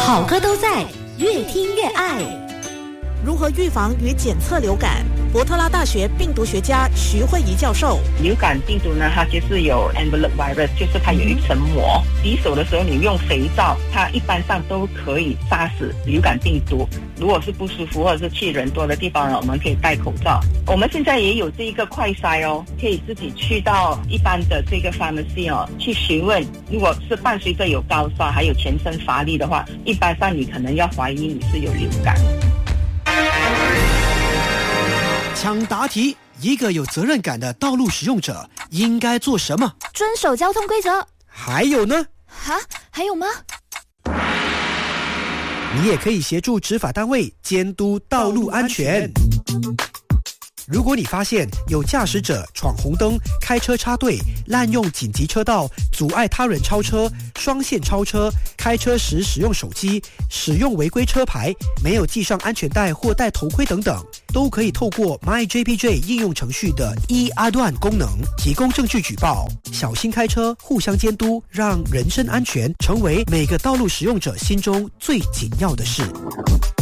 好歌都在，越听越爱。 如何预防与检测流感？伯特拉大学病毒学家徐慧仪教授， 流感病毒呢，它就是有 envelope virus， 就是它有一层膜。洗手的时候你用肥皂，它一般上都可以杀死流感病毒。如果是不舒服或者是去人多的地方呢，我们可以戴口罩。我们现在也有这一个快筛哦，可以自己去到一般的这个 pharmacy 哦，去询问。如果是伴随着有高烧还有全身乏力的话，一般上你可能要怀疑你是有流感。 抢答题，一个有责任感的道路使用者应该做什么？ 遵守交通规则。 还有呢？ 还有吗？ 你也可以协助执法单位监督道路安全。如果你发现有驾驶者闯红灯、开车插队、滥用紧急车道、阻碍他人超车、双线超车、开车时使用手机、使用违规车牌、没有系上安全带或戴头盔等等，都可以透过 MyJPJ 应用程序的阿段功能提供证据举报。小心开车，互相监督，让人身安全成为每个道路使用者心中最紧要的事。